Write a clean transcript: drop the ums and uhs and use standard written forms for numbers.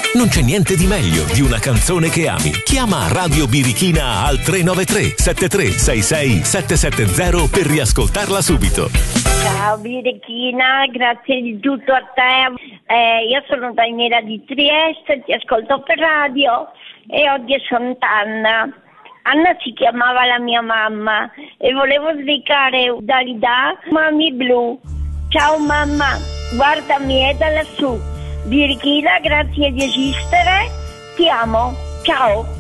Non c'è niente di meglio di una canzone che ami. Chiama Radio Birichina al 393 7366 770 per riascoltarla subito. Ciao Birichina, grazie di tutto a te. Io sono Daniela di Trieste, ti ascolto per radio e oggi è Sant'Anna. Anna si chiamava la mia mamma e volevo dedicare Dalida Mami Blu. Ciao mamma, guardami è da lassù. Birichina, grazie di esistere, ti amo, ciao.